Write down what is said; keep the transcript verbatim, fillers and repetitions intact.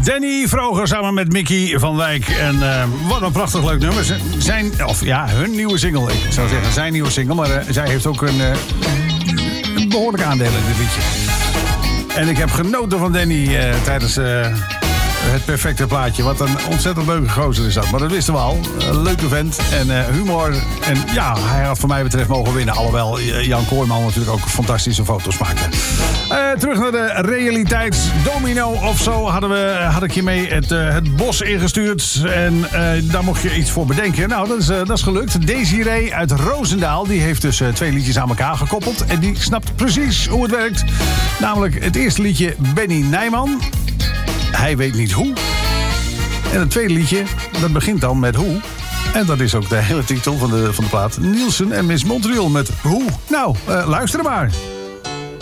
Danny Vroger samen met Mickey van Wijk. En uh, wat een prachtig leuk nummer. Zijn, of ja, hun nieuwe single. Ik zou zeggen zijn nieuwe single. Maar uh, zij heeft ook een, uh, een behoorlijk aandeel in dit liedje. En ik heb genoten van Danny uh, tijdens uh, het perfecte plaatje. Wat een ontzettend leuke gozer is dat. Maar dat wisten we al. Een leuke vent en uh, humor. En ja, hij had voor mij betreft mogen winnen. Alhoewel Jan Kooijman natuurlijk ook fantastische foto's maakte. Uh, terug naar de realiteit. Domino of zo hadden we, had ik je mee het, uh, het bos ingestuurd. En uh, daar mocht je iets voor bedenken. Nou, dat is, uh, dat is gelukt. Desiree uit Roosendaal. Die heeft dus uh, twee liedjes aan elkaar gekoppeld. En die snapt precies hoe het werkt. Namelijk het eerste liedje Benny Nijman. Hij weet niet hoe. En het tweede liedje, dat begint dan met hoe. En dat is ook de hele titel van de, van de plaat. Nielsen en Miss Montreal met hoe. Nou, uh, luister maar.